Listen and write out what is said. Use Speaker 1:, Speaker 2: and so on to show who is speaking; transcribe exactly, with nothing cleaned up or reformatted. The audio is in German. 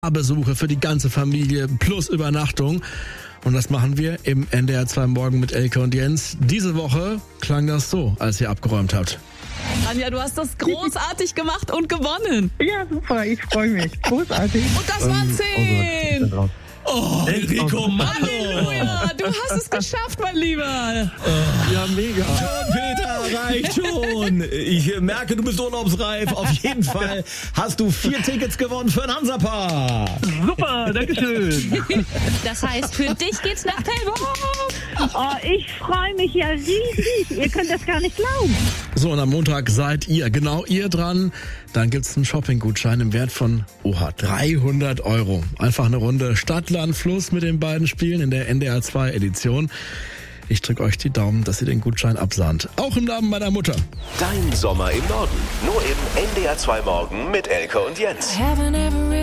Speaker 1: Besuche für die ganze Familie plus Übernachtung. Und das machen wir im N D R zwei Morgen mit Elke und Jens. Diese Woche klang das so, als ihr abgeräumt habt.
Speaker 2: Anja, du hast das großartig gemacht und gewonnen.
Speaker 3: Ja, super, ich freue mich. Großartig.
Speaker 2: Und das waren zehn.
Speaker 1: Oh,
Speaker 4: Enrico, Mann!
Speaker 2: Halleluja, du hast es geschafft, mein Lieber.
Speaker 1: ja, mega.
Speaker 4: Schon, Peter, reicht schon. Ich merke, du bist urlaubsreif. Auf jeden Fall hast du vier Tickets gewonnen für den Hansapark.
Speaker 3: Super, dankeschön.
Speaker 2: Das heißt, für dich geht's nach Pellbock.
Speaker 3: Oh, ich freue mich ja riesig. Ihr könnt das gar nicht glauben.
Speaker 1: So, und am Montag seid ihr, genau ihr dran. Dann gibt's einen Shopping-Gutschein im Wert von, oha, dreihundert Euro. Einfach eine Runde Stadt, Land, Fluss mit den beiden Spielen in der N D R zwei Edition. Ich drücke euch die Daumen, dass ihr den Gutschein absahnt. Auch im Namen meiner Mutter.
Speaker 5: Dein Sommer im Norden. Nur im N D R zwei Morgen mit Elke und Jens.